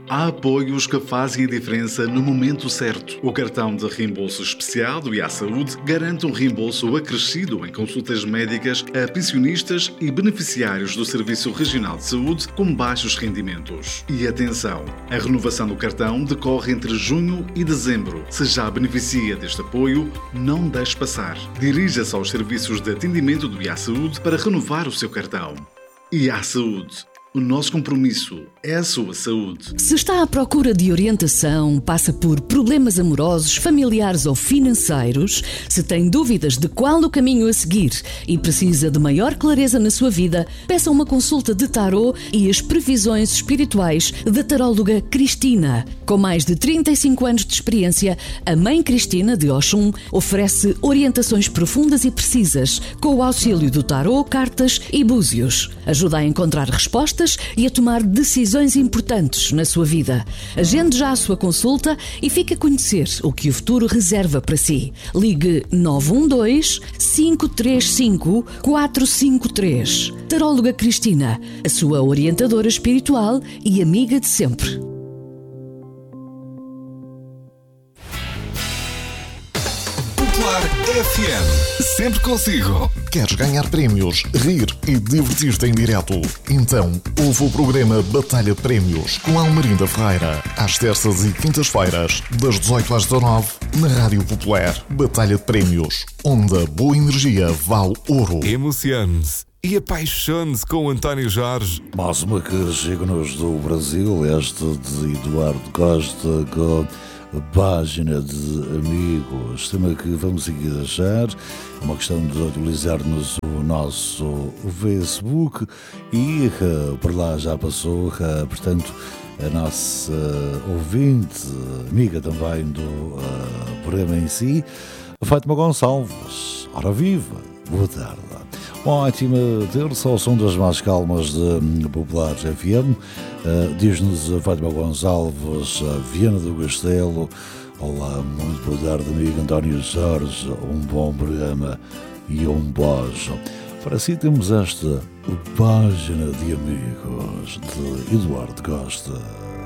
Há apoios que fazem a diferença no momento certo. O cartão de reembolso especial do IA Saúde garante um reembolso acrescido em consultas médicas a pensionistas e beneficiários do Serviço Regional de Saúde com baixos rendimentos. E atenção, a renovação do cartão decorre entre junho e dezembro. Se já beneficia deste apoio, não deixe passar. Dirija-se aos serviços de atendimento do IA Saúde para renovar o seu cartão. IA Saúde. O nosso compromisso é a sua saúde. Se está à procura de orientação, passa por problemas amorosos, familiares ou financeiros, se tem dúvidas de qual o caminho a seguir e precisa de maior clareza na sua vida, peça uma consulta de tarô e as previsões espirituais da taróloga Cristina. Com mais de 35 anos de experiência, a Mãe Cristina de Oxum oferece orientações profundas e precisas, com o auxílio do tarô, cartas e búzios. Ajuda a encontrar respostas e a tomar decisões importantes na sua vida. Agende já a sua consulta e fique a conhecer o que o futuro reserva para si. Ligue 912-535-453. Taróloga Cristina, a sua orientadora espiritual e amiga de sempre. Popular FM. Sempre consigo. Queres ganhar prémios, rir e divertir-te em direto? Então, ouve o programa Batalha de Prémios com Almerinda Ferreira, às terças e quintas-feiras, das 18 às 19, na Rádio Popular. Batalha de Prémios, onde a boa energia vale ouro. Emocione-se e apaixone-se com António Jorge. Mais uma que chega-nos do Brasil, esta de Eduardo Costa, com a página de amigos, tema que vamos aqui deixar. É uma questão de atualizar-nos o nosso Facebook e por lá já passou, portanto, a nossa ouvinte, amiga também do programa em si, Fátima Gonçalves. Ora viva, boa tarde. Uma ótima terça ao som das mais calmas de Popular FM. Diz-nos a Fátima Gonçalves, a Viana do Castelo. Olá, muito boa tarde, amigo António Jorge. Um bom programa e um bojo. Para si temos esta página de amigos de Eduardo Costa.